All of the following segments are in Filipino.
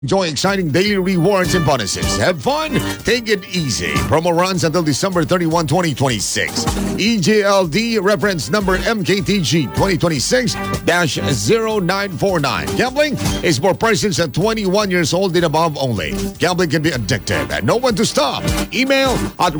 Enjoy exciting daily rewards and bonuses. Have fun. Take it easy. Promo runs until December 31, 2026. EJLD reference number MKTG 2026-0949. Gambling is for persons at 21 years old and above only. Gambling can be addictive and no one to stop. Email at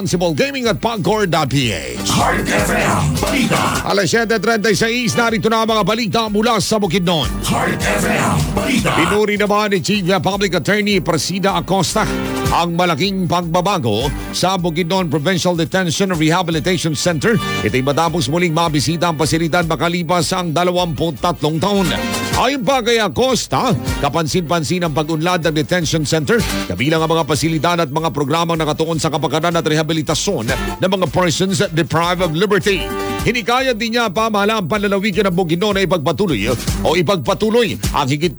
responsiblegaming@pagcor.ph. Heart FM Balita. Alas 7:36, narito na ang mga balita mula sa Bukidnon. Heart FM Balita. Pinuri naman ni Chief Public Attorney Presida Acosta ang malaking pagbabago sa Bukidnon Provincial Detention and Rehabilitation Center. Ito'y matapos muling mabisita ang pasilidad makalipas ang 23 taon. Ayon pa kay Acosta, kapansin-pansin ang pag-unlad ng detention center, kabilang ang mga pasilidad at mga programang nakatuon sa kapakanan at rehabilitasyon ng mga persons deprived of liberty. Hinikayat din niya pamahalaan panlalawigan ng Bukidnon na ipagpatuloy ang higit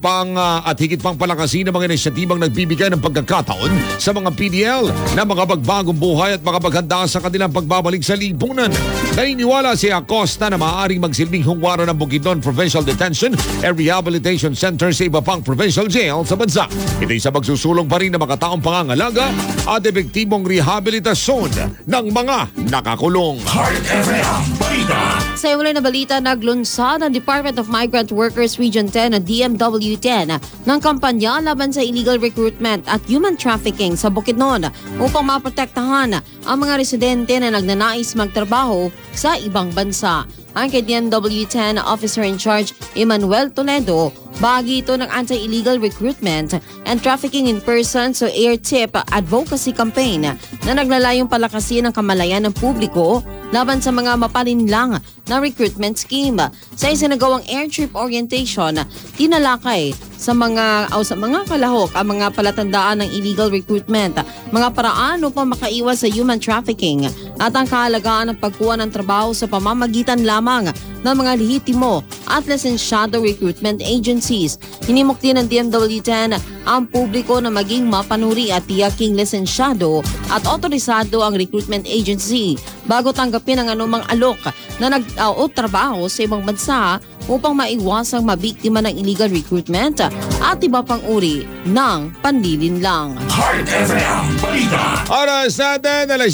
pang palakasin ng mga inisyatibang nagbibigay ng pagkakataon sa mga PDL na makapagbagong buhay at makapaghanda sa kanilang pagbabalik sa lipunan. Naniniwala si Acosta na maaaring magsilbing hungwaran ng Bukidnon Provincial Detention and Rehabilitation Center sa iba pang provincial jail sa bansa. Ito'y sa magsusulong pa rin na makataong pangangalaga at epektibong rehabilitasyon ng mga nakakulong. Heart FM Balita. Sa iwalay na balita, naglunsad ang Department of Migrant Workers Region 10 na DMW10 ng kampanya laban sa illegal recruitment at human trafficking sa Bukidnon upang maprotektahan ang mga residente na nagnanais magtrabaho sa ibang bansa. Ang kay DMW10 Officer in Charge Emmanuel Toledo, bahagi ito ng Anti-Illegal Recruitment and Trafficking in Persons o AIRTIP Advocacy Campaign na naglalayong palakasin ang kamalayan ng publiko laban sa mga mapalinlang na recruitment scheme. Sa isinagawang airtrip orientation, tinalakay sa mga kalahok ang mga palatandaan ng illegal recruitment, mga paraan upang makaiwas sa human trafficking at ang kahalagaan ng pagkuha ng trabaho sa pamamagitan lamang ng mga lehitimo at lisensyado recruitment agencies. Hinimok din ng DMW10 ang publiko na maging mapanuri at tiyaking lisensyado at otorisado ang recruitment agency bago tanggapin ang anumang alok na trabaho sa ibang bansa upang maiwasang mabiktima ng illegal recruitment at iba pang uri ng panlilinlang. Heart FM Balita. Oras natin, alas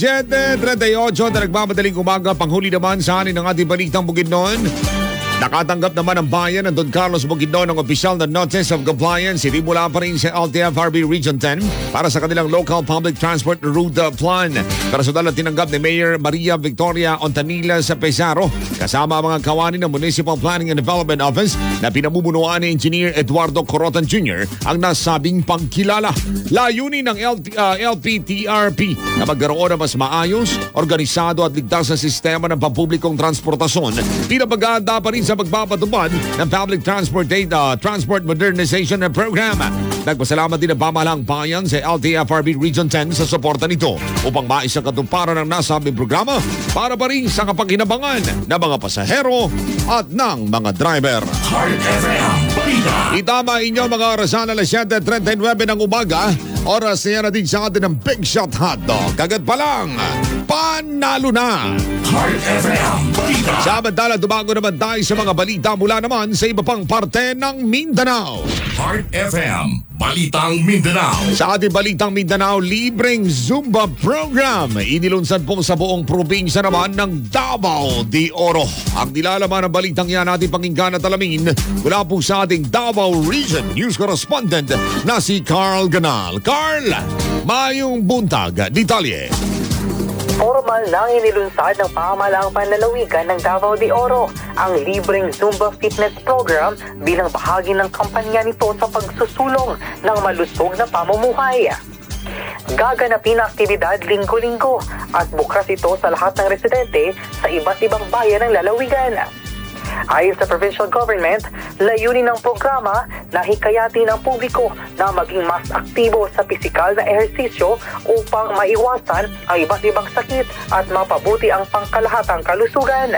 7:38 na nagmamadaling umaga, panghuli naman sa anin ng ating balitang Bukidnon. Nakatanggap naman ang bayan ng Don Carlos Bukidnon ng opisyal na Notice of Compliance. Hindi mula pa rin sa LTFRB Region 10 para sa kanilang Local Public Transport Route Plan. Personal na tinanggap ni Mayor Maria Victoria Ontanilla sa Pesaro kasama ang mga kawani ng Municipal Planning and Development Office na pinamumunuan ni Engineer Eduardo Corotan Jr. ang nasabing pagkilala. Layunin ng LPTRP na magkaroon ng mas maayos, organisado at ligtas na sistema ng pampublikong transportasyon. Pinapaganda pa rin sa pagpapatupad ng Public Transport Modernization Program. Nagpasalamat din ang pamahalaang bayan sa LTFRB Region 10 sa suporta nito upang maisakatuparan ng nasabing programa para pa rin sa kapakinabangan ng mga pasahero at ng mga driver. Heart FM Balita. Itama inyo mga orasan alas 7:39 ng umaga. Oras na yan natin sa atin ng Big Shot Hotdog. Kagad pa lang, panalo na! Heart FM Balita. Samantala, tumago naman tayo sa mga balita mula naman sa iba pang parte ng Mindanao. Heart FM Balitang Mindanao. Sa ating Balitang Mindanao, libreng Zumba program. Inilunsad po sa buong probinsya naman ng Davao de Oro. Ang nilalaman ng balitang yan ating pakinggan at alamin mula po sa ating Davao Region News Correspondent na si Carl Ganal. Carl, mayong buntag, detalye. Formal nang inilunsad ng pamahalaang panlalawigan ng Davao de Oro ang libreng Zumba Fitness Program bilang bahagi ng kampanya nito sa pagsusulong ng malusog na pamumuhay. Gaganapin ang aktibidad linggo-linggo at bukas ito sa lahat ng residente sa iba't ibang bayan ng lalawigan. Ayon sa provincial government, layunin ng programa na hikayatin ang publiko na maging mas aktibo sa pisikal na ehersisyo upang maiwasan ang iba't ibang sakit at mapabuti ang pangkalahatang kalusugan.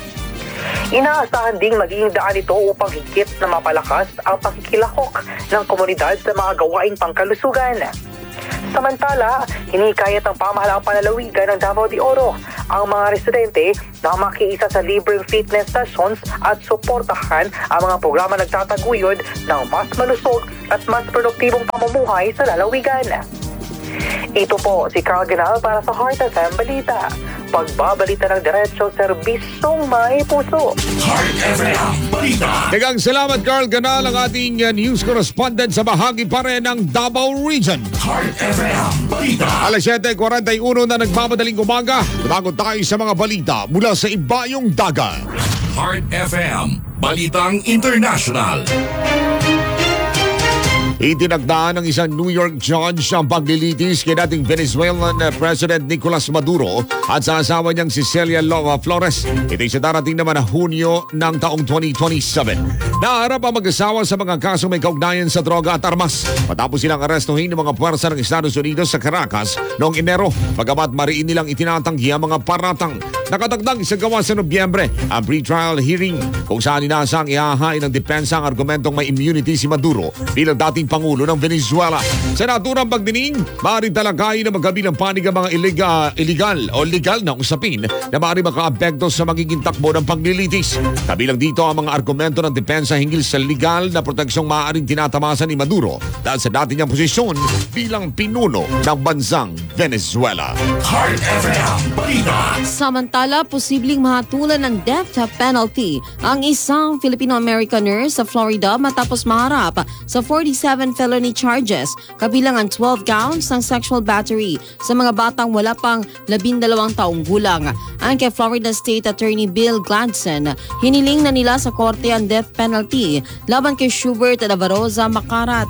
Inaasahan ding magiging daan ito upang higit na mapalakas ang pakikilahok ng komunidad sa mga gawaing pangkalusugan. Samantala, hinikayat ng pamahalaang panlalawigan ng Davao de Oro ang mga residente na makiisa sa libreng fitness sessions at suportahan ang mga programa nagtataguyod ng mas malusog at mas produktibong pamumuhay sa lalawigan. Ito po si Carl Ganal para sa Heart FM Balita. Pagbabalita ng diretsyo, serbisyong may puso. Heart FM Balita. Dagang salamat, Carl Ganal, ang ating news correspondent sa bahagi pa rin ng Davao Region. Heart FM Balita. Alas 7:41 na nagmamadaling umaga. Bago tayo sa mga balita mula sa ibayong dagat. Heart FM Balitang International. Itinagdaan ng isang New York judge ang paglilitis kay dating Venezuelan President Nicolas Maduro at sa asawa niyang si Celia Flores. Ito'y sa darating naman na Hunyo ng taong 2027. Naharap ang mag-asawa sa mga kasong may kaugnayan sa droga at armas matapos silang arestuhin ng mga puwersa ng Estados Unidos sa Caracas noong Enero, bagamat mariin nilang itinatanggi ang mga paratang. Nakatagdang isagawa sa Nobyembre ang pre-trial hearing kung saan inasang ihahain ng depensa ang argumentong may immunity si Maduro bilang dating Pangulo ng Venezuela. Sa naturang pagdinig, maaaring talakayin na magkabilang panig ang mga legal na usapin na maaaring makaapekto sa magiging takbo ng paglilitis. Kabilang dito ang mga argumento ng depensa hinggil sa legal na proteksyong maaaring tinatamasa ni Maduro dahil sa dati niyang posisyon bilang pinuno ng bansang Venezuela. Heart FM Balita. Samantala, posibleng mahatulan ng death penalty ang isang Filipino-American nurse sa Florida matapos maharap sa 47 felony charges, kabilang ang 12 counts ng sexual battery sa mga batang wala pang 12 taong gulang. Ang kay Florida State Attorney Bill Gladson, hiniling na nila sa korte ang death penalty laban kay Schubert Lavarosa Macarat,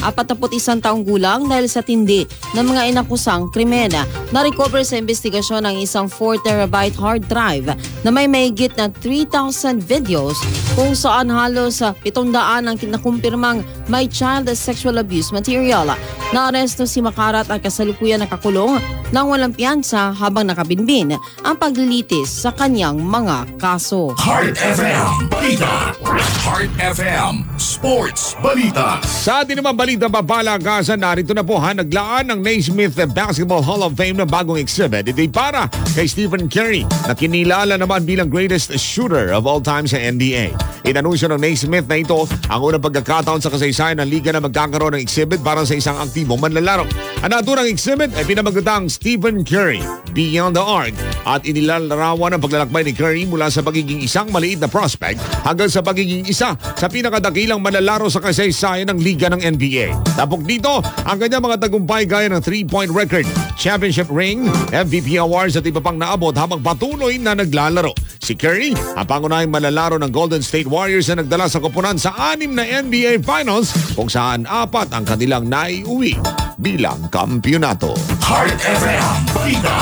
41 taong gulang dahil sa tindi ng mga inakusang krimen. Na-recover sa investigasyon ang isang 4 terabyte hard drive na may mahigit na 3,000 videos kung saan halos 700 ang kinakumpirmang may child sexual abuse material. Naaresto si Macarat at kasalukuyan nakakulong nang walang piyansa habang nakabinbin ang paglilitis sa kanyang mga kaso. Heart FM Balita. Heart FM Sports Balita. Sa atin naman balita papalakasan, narito na po naglaan ng Naismith Basketball Hall of Fame ng bagong exhibit. Ito'y para kay Stephen Curry na kinilala naman bilang greatest shooter of all time sa NBA. Inanunsyo ng Naismith na ito ang unang pagkakataon sa kasaysayan ng liga na magkakaroon ng exhibit para sa isang aktibong manlalaro. Ang naturang exhibit ay pinamagatang Stephen Curry Beyond the Arc at inilalarawan ang paglalakbay ni Curry mula sa pagiging isang maliit na prospect hanggang sa pagiging isa sa pinakadakilang manlalaro sa kasaysayan ng liga ng NBA. Tapok dito ang kanyang mga tagumpay gaya ng 3-point record, championship ring, MVP awards at iba pang naabot habang patuloy na naglalaro. Si Curry ang pangunahing manlalaro ng Golden State Warriors na nagdala sa koponan sa 6 na NBA Finals kung saan 4 ang kanilang naiuwi bilang kampyonato. Heart FM Balita.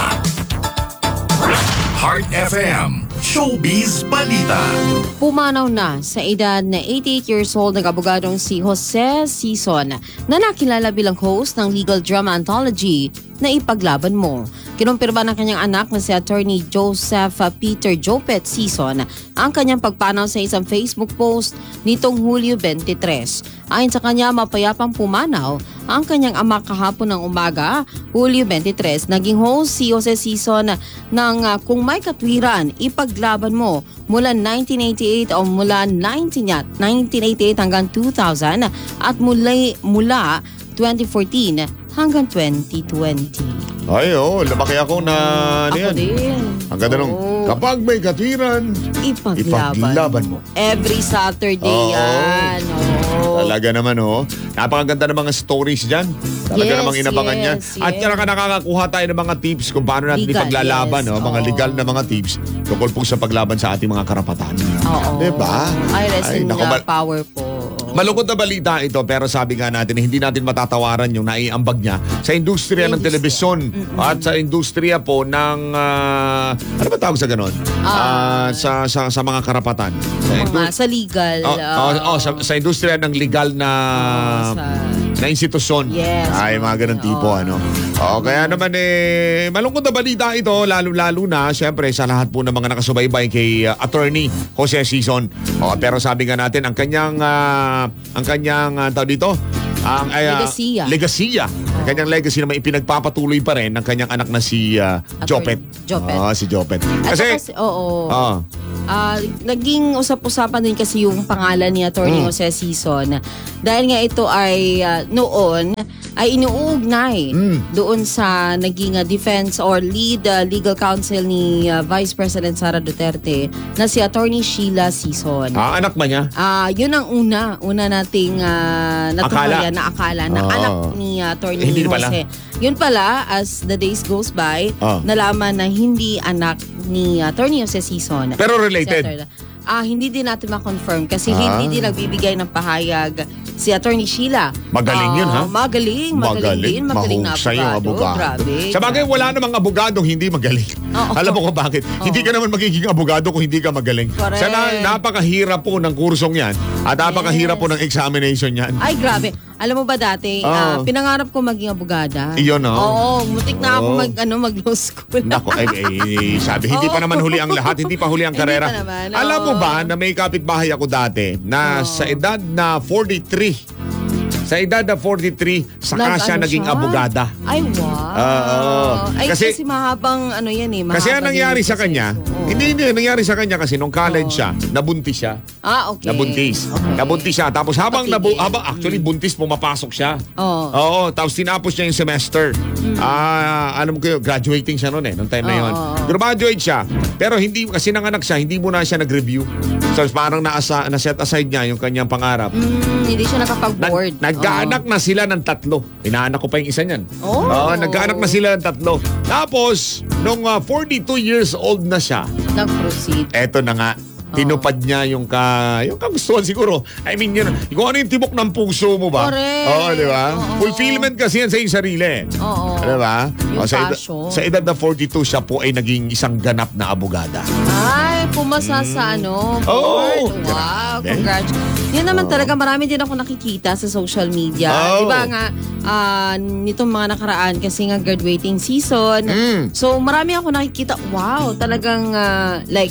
Heart FM Showbiz Balita. Pumanaw na sa edad na 88 years old ng abogadong si Jose Sison na nakilala bilang host ng legal drama anthology na Ipaglaban Mo. Kinumpirma ng kanyang anak na si Attorney Joseph Peter Jopet Sison ang kanyang pagpanaw sa isang Facebook post nitong Hulyo 23. Ayon sa kanya, mapayapang pumanaw ang kanyang ama kahapon ng umaga, Hulyo 23. Naging host si Jose Sison ng Kung May Katwiran, Ipaglaban Mo mula 1988 o mula 1988 hanggang 2000 at mula 2014 hanggang 2020. Ay, lumaki ako na Ako din. Ang ganda nung, kapag may katwiran, ipaglaban mo. Every Saturday Oo. yan. Oo. Talaga naman, napakaganda ng mga stories dyan. Talaga Yes, namang inabangan yes, yan. At yes. saka nakakakuha tayo ng mga tips kung paano natin Legal, ipaglalaban. yes. Mga Oo. legal na mga tips tungkol po sa paglaban sa ating mga karapatan. Oo. Diba? Ay, resin naku, na power po. Malungkot na balita ito, pero sabi nga natin, hindi natin matatawaran yung naiambag niya sa industriya ng telebisyon at sa industriya po ng, ano ba tawag sa ganon? Sa mga karapatan. Sa legal. Sa industriya ng legal na na institusyon. Yes. Ay, mga ganun tipo, kaya naman malungkot na balita ito, lalo-lalo na, syempre, sa lahat po ng mga nakasubaybay kay Attorney Jose Sison. Pero sabi nga natin, ang kanyang tawag dito, ang Legacia. Kanyang legacy naman ipinagpapatuloy pa rin ng kanyang anak na si Jopet. Si Jopet. Kasi naging usap-usapan din kasi yung pangalan ni Attorney Jose Sison dahil nga ito ay noon ay inuugnay doon sa naging defense or lead legal counsel ni Vice President Sara Duterte na si Attorney Sheila Sison. Anak ba niya? Yun ang una nating natuloyan na akala na anak ni Attorney Hindi Jose. Yun pala, as the days goes by, nalaman na hindi anak ni Attorney Jose Sison. Pero related? Hindi din natin ma-confirm kasi hindi din nagbibigay ng pahayag si Attorney Sheila. Magaling yun, ha? Magaling din. Magaling na abogado. Grabe. Sa bagay, wala namang abogadong hindi magaling. Alam mo kung bakit? Hindi ka naman magiging abogado kung hindi ka magaling. Correct. Napakahirap po ng kursong yan at napakahirap po ng examination yan. Ay, grabe. Alam mo ba dati, pinangarap ko maging abogada. Iyon, no? Oo, mutik na ako mag-law school. Nako, sabi, hindi pa naman huli ang lahat, hindi pa huli ang karera. Hindi pa naman, Alam mo ba na may kapitbahay ako dati na sa edad na 43, saka siya naging abogada. Ay, wow. Ay, kasi mahabang yan eh. Kasi ang nangyari sa kanya, hindi nangyari sa kanya kasi nung college siya, nabuntis siya. Okay. Nabuntis siya. Tapos habang actually buntis, pumapasok siya. Oo. Tapos tinapos niya yung semester. Alam ko yun, graduating siya noon nung time na yun. Graduate siya. Pero hindi, kasi nanganak siya, hindi muna siya nag-review. So parang na-set aside niya yung kanyang pangarap. Hindi siya nakapag-board. Nagkaanak na sila ng 3. Inaanak ko pa yung isa niyan. Nagkaanak na sila ng 3. Tapos, nung 42 years old na siya, nag-proceed. Eto na nga. Tinupad niya yung kagustuhan siguro. I mean, yun, kung ano yung tibok ng puso mo ba? Correct. Di ba? Fulfillment kasi yan sa iyong sarili. Di ba? Sa edad na 42, siya po ay naging isang ganap na abogada. Ay, pumasa sa board. Wow, congratulations. Yan naman talaga, marami din ako nakikita sa social media. Di ba nga, nitong mga nakaraan kasi nga graduating season. So, marami ako nakikita, wow, talagang like,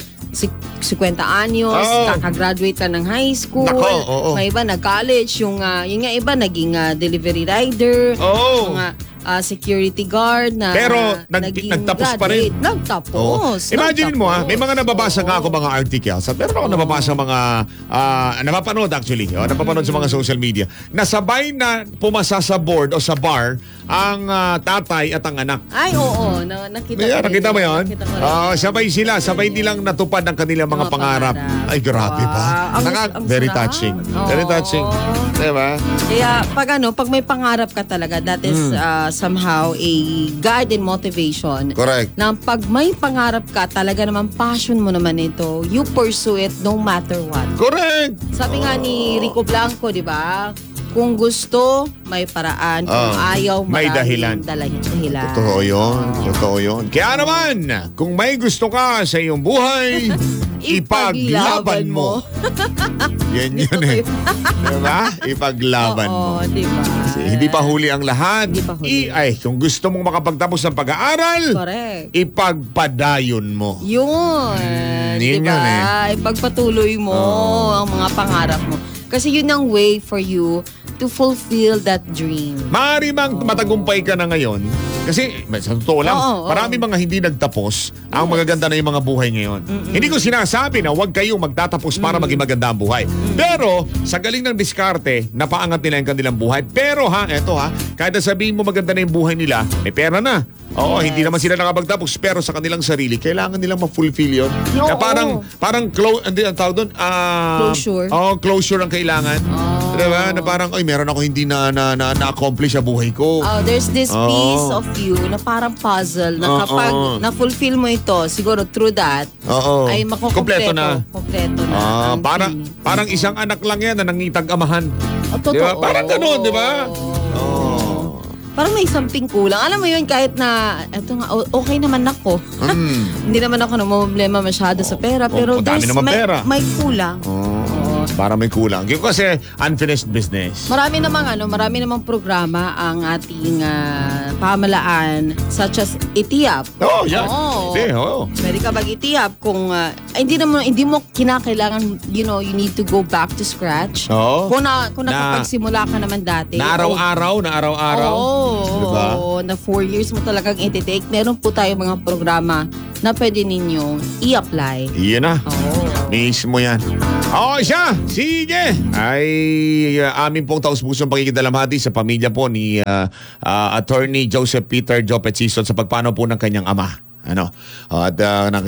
50 anyos, kakagraduate ka ng high school. May iba nag-college, yung nga iba naging delivery rider, mga security guard na pero nagtapos pa rin. Nagtapos. Imagine mo may mga nababasa nga ako mga articles at meron ako nababasa mga napapanood actually. Napapanood sa mga social media. Nasabay na pumasa sa board o sa bar ang tatay at ang anak. Ay, oo. Nakita mo yun? Sabay sila. Sabay nilang natupad ang kanilang mga pangarap. Ay, grabe ba? Very touching. Very touching. Diba? Kaya pag may pangarap ka talaga, that is somehow a guide and motivation. Correct. Na pag may pangarap ka, talaga naman passion mo naman ito, you pursue it no matter what. Correct. Sabi nga ni Rico Blanco, di ba? Kung gusto, may paraan. Kung ayaw, may dahilan. Totoo yun. Kaya naman, kung may gusto ka sa iyong buhay, ipaglaban mo. Yan yun eh. Diba? Ipaglaban mo. Diba? Kasi hindi pa huli ang lahat. Kung gusto mong makapagtapos ng pag-aaral, correct, ipagpadayon mo. Yun. Diba? Ipagpatuloy mo ang mga pangarap mo. Kasi yun ang way for you to fulfill that dream. Maaari mang matagumpay ka na ngayon. Kasi, sa totoo lang, marami mga hindi nagtapos ang magaganda na yung mga buhay ngayon. Hindi ko sinasabi na huwag kayong magtatapos para maging maganda ang buhay. Pero, sa galing ng diskarte, napaangat nila yung kanilang buhay. Pero kahit sabihin mo maganda na yung buhay nila, may pera na. Hindi naman sila nakapagtapos, pero sa kanilang sarili, kailangan nilang ma-fulfill yun. Na parang closure. Closure ang kailangan. Diba? Na parang, meron ako hindi na-accomplish sa buhay ko. There's this piece of you na parang puzzle na kapag na-fulfill mo ito, siguro through that, ay makukompleto. Kompleto na. Parang isang anak lang yan na nangitag amahan. Totoo. Diba? Parang ganun, di ba? Parang may something kulang. Alam mo yun, kahit na, eto nga, okay naman ako. Hindi naman ako namumblema masyado sa pera. Pero dami naman pera. May kulang. Para may kulang. Yung kasi unfinished business. Marami namang programa ang ating pamahalaan such as Itiap. Oh, yeah. Oo. Hindi, oo. Pwede ka mag-Itiap kung hindi mo kinakailangan, you need to go back to scratch. Oo. Kung nakapagsimula ka naman dati. Na araw-araw. Diba? Oo, na 4 years mo talagang iti-take. Meron po tayo mga programa na pwede ninyo i-apply. Iyan na. Oo. Mismo yan. Siya! Sige! Ay, amin pong taus-pusong pakikidalamhati sa pamilya po ni Attorney Joseph Peter Jopet Sison sa pagpanaw po ng kanyang ama. At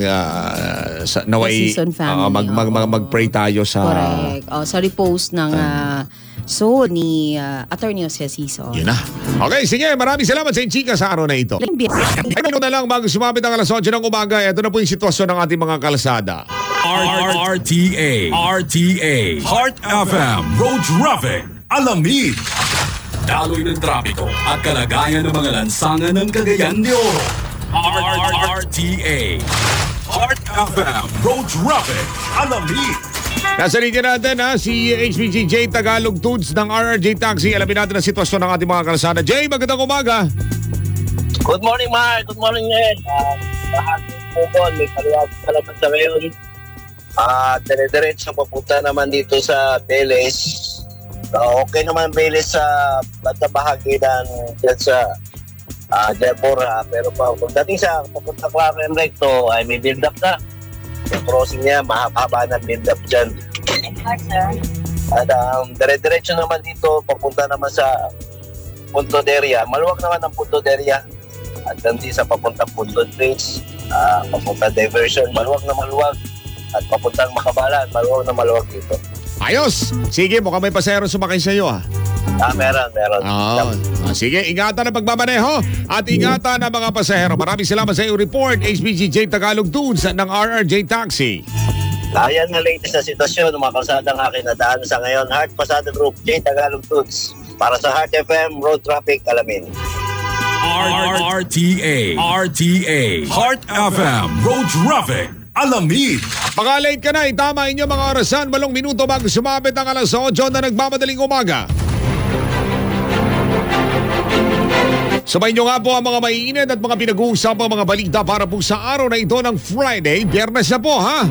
naway Sison family. mag-pray tayo sa... Correct. Sa repose ng ni Attorney Jose Sison. Yun na. Okay, sige. Maraming salamat sa Chika sa araw na ito. Ay, na lang bago sumapit ang alas 8 ng umaga. Ito na po yung sitwasyon ng ating mga kalsada. RTA, Heart FM, Road Traffic, Alamid. Daloy ng trapiko at kalagayan ng mga lansangan ng Cagayan de Oro. RTA, Heart FM, Road Traffic, Alamid. Nasa linya natin si HPG Tagalog Tools ng RRJ Taxi. Alamin natin ang sitwasyon ng ating mga kalsada. Jay, magandang umaga. Good morning, Mark. Good morning, Ned. Lahat po po, may kaliwag sa laban sa ngayon. Dire-diretso papunta naman dito sa Beles. Okay naman Beles sa banda bahagi dyan sa Deborah. Pero pagdating sa papunta Clarence Recto ay may build-up na. Yung crossing niya, mahaba ng build-up dyan. At dire-diretso naman dito, papunta naman sa Punto Deria. Maluwag naman ang Punto Deria. At hindi sa papuntang Punto Bridge, papuntang diversion, maluwag na maluwag. At papuntang Makabalan, maluwag dito. Ayos! Sige, mukhang may pasahero sumakay sa iyo Meron. Sige, ingatan ang pagmamaneho at ingatan ang mga pasahero. Maraming salamat sa iyong report, HBGJ Tagalog Tools ng RRJ Taxi. Ayan na latest na sitwasyon ng mga kalsadang akin na daan sa ngayon. Heart Pasada Group, J Tagalog Tools. Para sa Heart FM, Road Traffic, Alamin. RTA, Heart FM, Road Traffic, Alamid. Pag-late ka na, itama inyo mga orasan, 8 minuto bago sumapit ang alas 8 na nagmamadaling umaga. Sabay nyo nga po ang mga maiinit at mga pinag-uusapang mga balita para po sa araw na ito ng Friday. Biyernes na po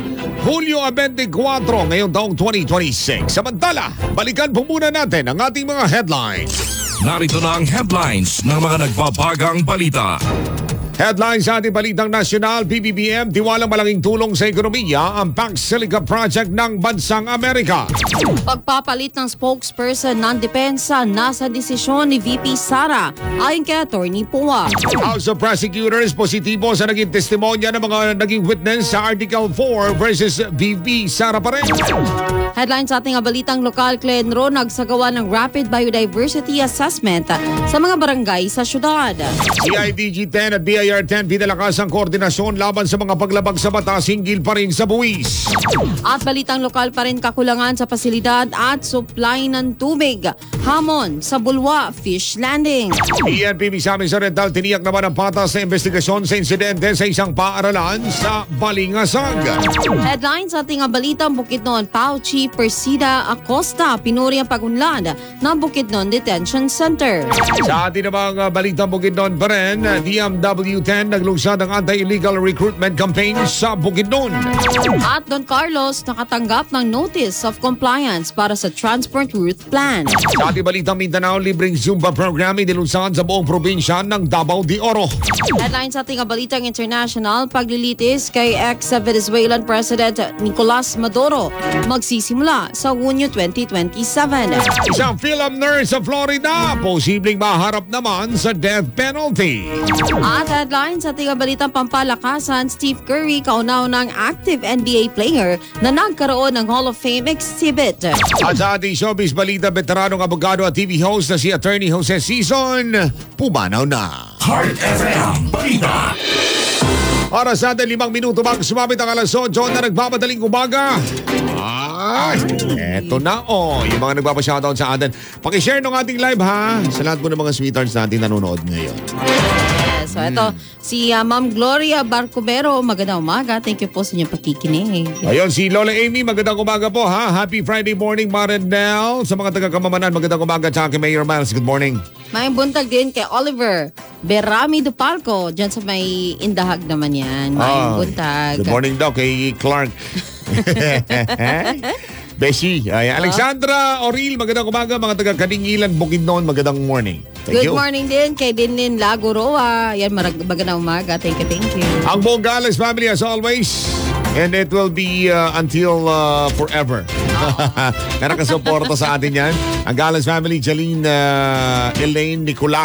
Hulyo 24 ngayong taong 2026. Samantala, balikan po muna natin ang ating mga headlines. Narito na ang headlines ng mga nagbabagang balita. Headlines sa ating balitang nasyonal, PBBM, tiwalang malaking tulong sa ekonomiya ang Pax Silica Project ng Bansang Amerika. Pagpapalit ng spokesperson ng depensa nasa desisyon ni VP Sara ayon kay Attorney Pua. House of Prosecutors positibo sa naging testimonya ng mga naging witness sa Article 4 versus VP Sara pa rin. Headline sa ating balitang lokal, Clenro nagsagawa ng Rapid Biodiversity Assessment sa mga barangay sa syudad. CIDG-10 at BIR-10 pinalakas ang koordinasyon laban sa mga paglabag sa batas hinggil pa rin sa buwis. At balitang lokal pa rin, kakulangan sa pasilidad at supply ng tubig. Hamon sa Bulwa Fish Landing. PNP Misamis Oriental tiniyak naman ang patas na investigasyon sa insidente sa isang paaralan sa Balingasag. Headline sa ating balitang Bukidnon, PAO Chief Persida Acosta pinuri ang pagunlad ng Bukidnon Detention Center. Sa ating namang balitang Bukidnon pa rin, DMW-10 naglunsad ang anti-illegal recruitment campaign sa Bukidnon. At Don Carlos nakatanggap ng Notice of Compliance para sa Transport Route Plan. Sa ating balitang Mindanao, libreng Zumba program inilunsad sa buong probinsya ng Davao de Oro. Headline sa ating balitang international, paglilitis kay ex-Venezuelan President Nicolas Maduro magsisimula sa Hunyo 2027. Isang film nurse sa Florida, posibleng maharap naman sa death penalty. At headline sa ating balitang pampalakasan, Steve Curry kauna-unang active NBA player na nagkaroon ng Hall of Fame exhibit. At sa ating showbiz balita, veteranong abogado at TV host na si Attorney Jose Sison, pumanaw na. Heart FM, Balita. Oras natin 5 minuto bago sumabit ang alas 8 na nagmamadaling umaga. Ay, eto na yung mga nagpapashoutout sa atin. Pakishare ng ating live sa lahat po ng mga sweethearts natin nanonood ngayon. Yes. So ito, si Ma'am Gloria Barcubero, magandang umaga. Thank you po sa inyong pakikinig. Ayun, si Lola Amy, magandang umaga po ha. Happy Friday morning, Marinel. Sa mga taga-Kamamanan, magandang umaga. Tsaka kay Mayor Miles, good morning. May buntag din kay Oliver Berami Dupalco. Diyan sa may Indahag naman yan. May buntag. Good morning daw kay Clark. Beshi. Ay, Alexandra Oril, magandang umaga. Mga taga-Kaningilan, Bukidnon, magandang morning. Thank Good you. morning din kay Dinlin Lagoroa. Yan, magandang umaga. Thank you. Ang buong Gales family as always. And it will be until forever. Na nakasuporta sa atin yan. Ang Gales family, Jaline, Elaine, Nicolas.